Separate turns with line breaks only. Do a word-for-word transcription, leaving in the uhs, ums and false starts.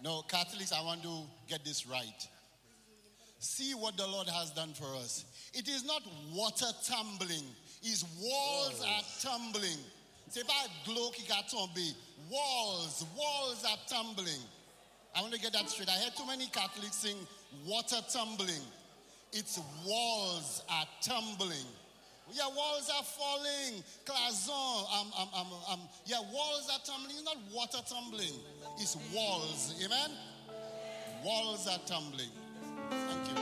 No, Catholics, I want to get this right. See what the Lord has done for us. It is not water tumbling. His walls are tumbling. C'est pas de l'eau qui a tombé. Walls, walls are tumbling. I want to get that straight. I heard too many Catholics sing water tumbling. Its walls are tumbling. Yeah, walls are falling. Cloison, um, um, um, um, yeah, walls are tumbling. It's not water tumbling. It's walls. Amen? Walls are tumbling. Thank you.